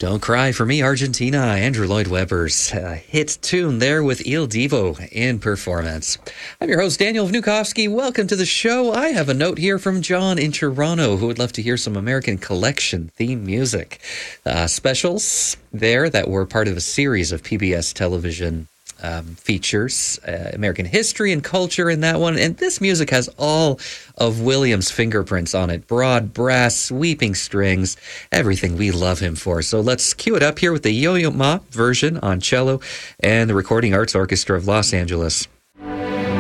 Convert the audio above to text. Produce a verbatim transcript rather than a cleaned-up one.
Don't Cry for Me, Argentina, Andrew Lloyd Webber's uh, hit tune there with Il Divo in performance. I'm your host, Daniel Vnukovsky. Welcome to the show. I have a note here from John in Toronto who would love to hear some American Collection theme music. Uh, specials there that were part of a series of P B S television Um, features, uh, American history and culture in that one. And this music has all of Williams' fingerprints on it. Broad brass, sweeping strings, everything we love him for. So let's cue it up here with the Yo-Yo Ma version on cello and the Recording Arts Orchestra of Los Angeles.